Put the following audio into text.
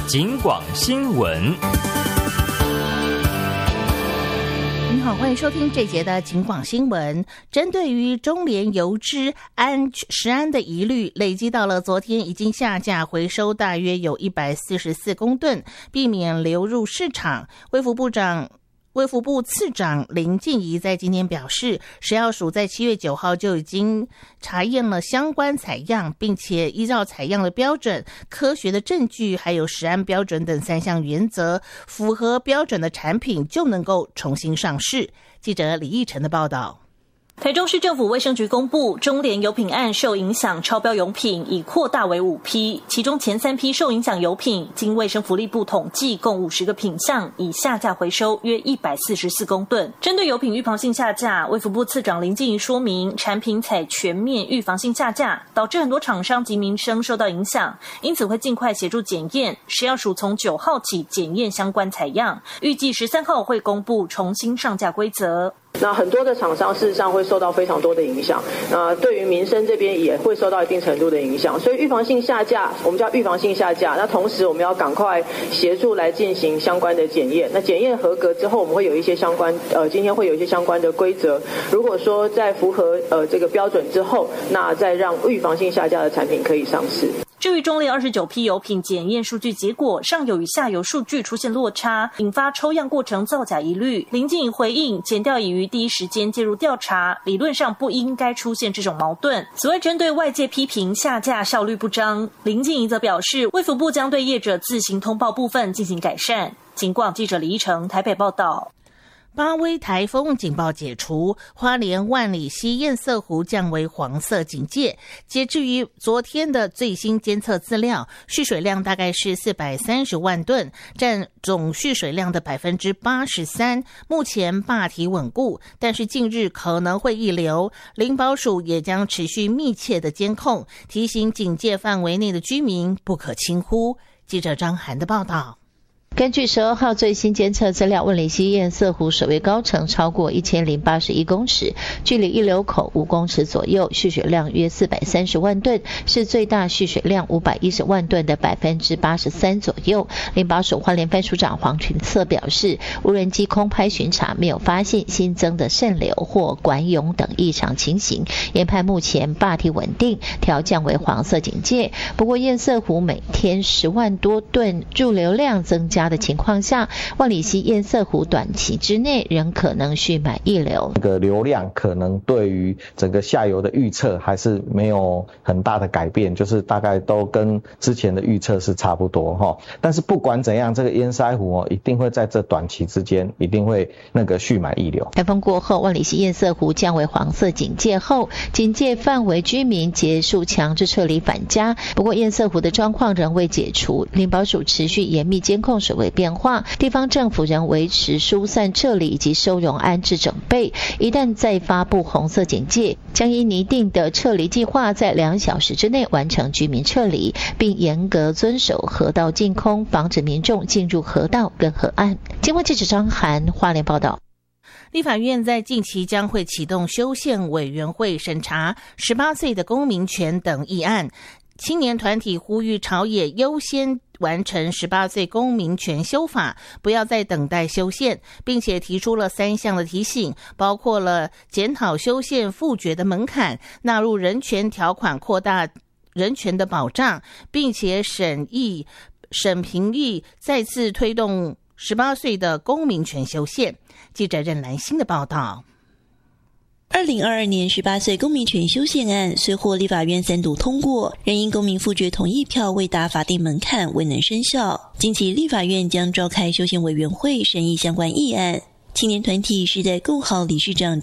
警广新闻。 您好，欢迎收听这节的警广新闻。针对于中联油脂食安的疑虑，累积到了昨天已经下架回收大约有144公吨，避免流入市场。卫福部次长林静怡在今天表示，食药署在7月9号就已经查验了相关采样，并且依照采样的标准、科学的证据还有食安标准等3项原则，符合标准的产品就能够重新上市。记者李义成的报道。 台中市政府卫生局公布，中联油品案受影响超标油品已扩大为5批，其中前3批受影响油品，经卫生福利部统计，共50个品项，已下架回收约144公吨。针对油品预防性下架，卫福部次长林静怡说明，产品采全面预防性下架，导致很多厂商及民生受到影响，因此会尽快协助检验。食药署从9号起检验相关采样，预计13号会公布重新上架规则。 那很多的厂商事实上会受到非常多的影响，对于民生这边也会受到一定程度的影响，所以预防性下架，我们叫预防性下架。那同时我们要赶快协助来进行相关的检验。那检验合格之后，我们会有一些相关今天会有一些相关的规则。如果说在符合这个标准之后，那再让预防性下架的产品可以上市。 至于中联29批油品检验数据结果，上游与下游数据出现落差，引发抽样过程造假疑虑。林静怡回应，检调已于第一时间介入调查，理论上不应该出现这种矛盾。此外，针对外界批评下架效率不彰，林静怡则表示，卫福部将对业者自行通报部分进行改善。警广记者李一成台北报道。 巴威台风警报解除，花莲万里溪堰塞湖降为黄色警戒。截至于昨天的最新监测资料，蓄水量大概是430万吨，占总蓄水量的83%。目前坝体稳固，但是近日可能会溢流。林保署也将持续密切的监控，提醒警戒范围内的居民不可轻忽。记者张涵的报道。 根据12号最新监测资料，万里溪堰塞湖水位高程超过1081公尺，距离溢流口5公尺左右，蓄水量约430万吨，是最大蓄水量510万吨的83%左右。林保署花莲分署长黄群策表示，无人机空拍巡查没有发现新增的渗流或管涌等异常情形，研判目前坝体稳定，调降为黄色警戒。不过堰塞湖每天10万多吨入流量增加的情况下，万里溪堰塞湖短期之内仍可能蓄满溢流。 这个流量可能对于整个下游的预测还是没有很大的改变，就是大概都跟之前的预测是差不多哈。但是不管怎样，这个堰塞湖一定会在这短期之间一定会蓄满溢流。 台风过后，万里溪堰塞湖降为黄色警戒后，警戒范围居民结束强制撤离返家。不过堰塞湖的状况仍未解除，林保署持续严密监控水位变化，地方政府仍维持疏散撤离以及收容安置整备。一旦再发布红色警戒，将依拟定的撤离计划在2小时之内完成居民撤离，并严格遵守河道净空，防止民众进入河道跟河岸。警广记者张涵花莲报道。 立法院在近期将会启动修宪委员会审查18岁的公民权等议案。青年团体呼吁朝野优先完成18岁公民权修法，不要再等待修宪，并且提出了3项的提醒，包括了检讨修宪复决的门槛，纳入人权条款，扩大人权的保障，并且审评议再次推动18岁的公民权修宪。记者任兰心的报道。 2022年18岁公民权修宪案虽获立法院3读通过，仍因公民复决同意票未达法定门槛未能生效。近期立法院将召开修宪委员会审议相关议案。青年团体时代共好理事长